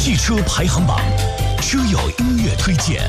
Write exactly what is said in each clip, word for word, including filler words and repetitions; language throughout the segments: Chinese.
汽车排行榜，车友音乐推荐。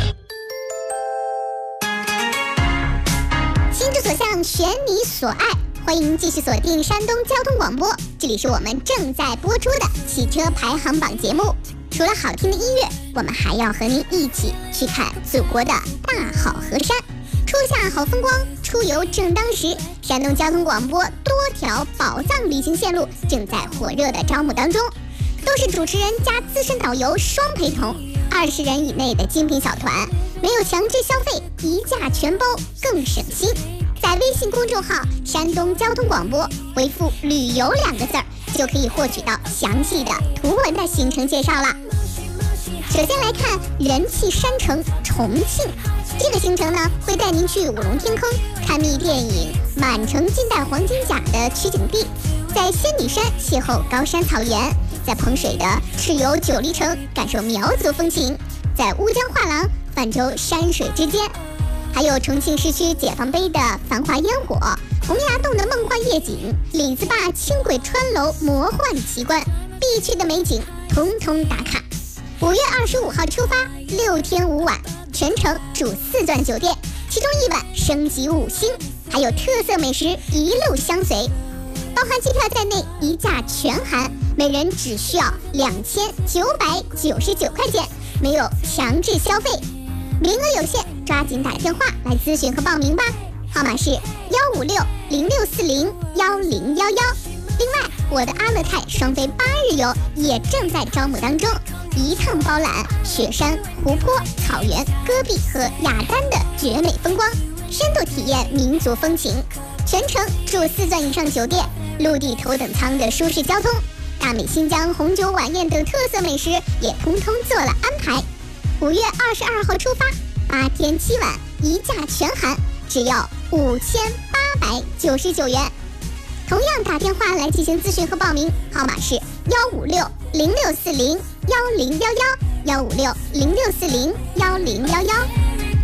心之所向，选你所爱。欢迎继续锁定山东交通广播，这里是我们正在播出的汽车排行榜节目。除了好听的音乐，我们还要和您一起去看祖国的大好河山，初夏好风光，出游正当时。山东交通广播多条宝藏旅行线路正在火热的招募当中，都是主持人加资深导游双陪同，二十人以内的精品小团，没有强制消费，一价全包，更省心。在微信公众号山东交通广播回复旅游两个字儿，就可以获取到详细的图文的行程介绍了。首先来看人气山城重庆，这个行程呢会带您去五龙天坑看密电影《满城尽带黄金甲》的取景地，在仙女山邂逅高山草原，在彭水的蚩尤九黎城感受苗族风情，在乌江画廊泛舟山水之间。还有重庆市区解放碑的繁华烟火，洪崖洞的梦幻夜景，李子坝轻轨穿楼魔幻奇观，必去的美景通通打卡。五月二十五号出发，六天五晚，全程住四钻酒店，其中一晚升级五星，还有特色美食一路相随，包含机票在内，一价全含，每人只需要两千九百九十九块钱，没有强制消费，名额有限，抓紧打电话来咨询和报名吧，号码是幺五六零六四零幺零幺幺。另外，我的阿勒泰双飞八日游也正在招募当中，一趟包揽雪山、湖泊、草原、戈壁和雅丹的绝美风光，深度体验民族风情，全程住四钻以上酒店，陆地头等舱的舒适交通，大美新疆红酒晚宴等特色美食也通通做了安排。五月二十二号出发，八天七晚，一价全含，只要五千八百九十九元。同样打电话来进行咨询和报名，号码是幺五六零六四零幺零幺幺，幺五六零六四零幺零幺幺。